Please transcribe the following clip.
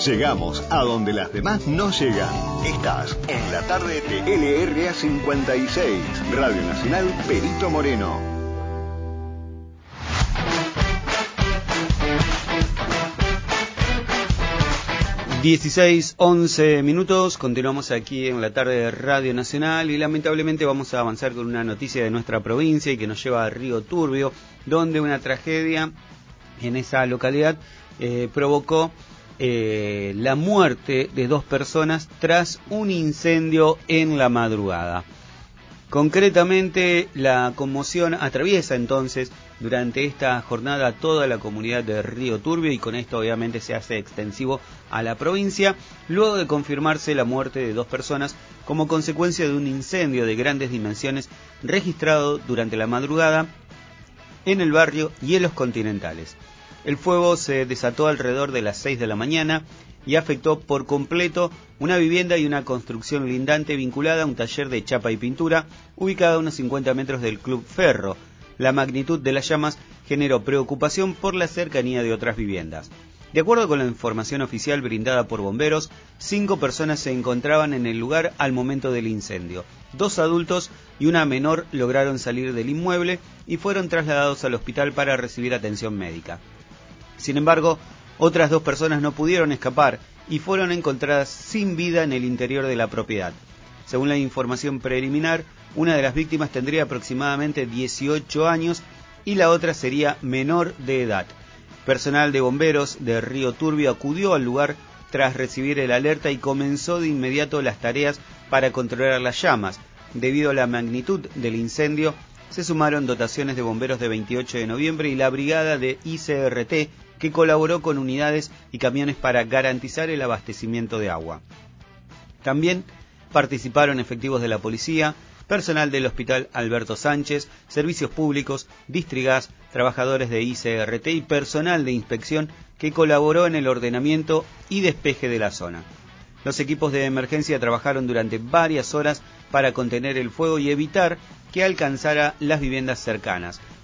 Llegamos a donde las demás no llegan. Estás en la tarde de LRA 56, Radio Nacional Perito Moreno. (16:11) continuamos aquí en la tarde de Radio Nacional y lamentablemente vamos a avanzar con una noticia de nuestra provincia y que nos lleva a Río Turbio, donde una tragedia en esa localidad provocó la muerte de 2 personas tras un incendio en la madrugada. Concretamente, la conmoción atraviesa entonces durante esta jornada toda la comunidad de Río Turbio y con esto obviamente se hace extensivo a la provincia, luego de confirmarse la muerte de 2 personas como consecuencia de un incendio de grandes dimensiones registrado durante la madrugada en el barrio Hielos Continentales. El fuego se desató alrededor de las 6 de la mañana y afectó por completo una vivienda y una construcción lindante vinculada a un taller de chapa y pintura ubicada a unos 50 metros del Club Ferro. La magnitud de las llamas generó preocupación por la cercanía de otras viviendas. De acuerdo con la información oficial brindada por bomberos, 5 personas se encontraban en el lugar al momento del incendio. 2 adultos y una menor lograron salir del inmueble y fueron trasladados al hospital para recibir atención médica. Sin embargo, otras 2 personas no pudieron escapar y fueron encontradas sin vida en el interior de la propiedad. Según la información preliminar, una de las víctimas tendría aproximadamente 18 años y la otra sería menor de edad. Personal de bomberos de Río Turbio acudió al lugar tras recibir el alerta y comenzó de inmediato las tareas para controlar las llamas. Debido a la magnitud del incendio, se sumaron dotaciones de bomberos de 28 de noviembre y la brigada de ICRT, que colaboró con unidades y camiones para garantizar el abastecimiento de agua. También participaron efectivos de la policía, personal del Hospital Alberto Sánchez, servicios públicos, Distrigas, trabajadores de ICRT y personal de inspección que colaboró en el ordenamiento y despeje de la zona. Los equipos de emergencia trabajaron durante varias horas para contener el fuego y evitar que alcanzara las viviendas cercanas.